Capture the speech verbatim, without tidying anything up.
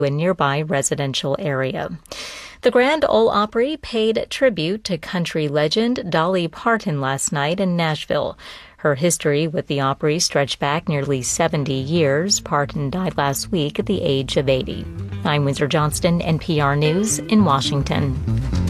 a nearby residential area. The Grand Ole Opry paid tribute to country legend Dolly Parton last night in Nashville. Her history with the Opry stretched back nearly seventy years. Parton died last week at the age of eighty. I'm Windsor Johnston, N P R News in Washington.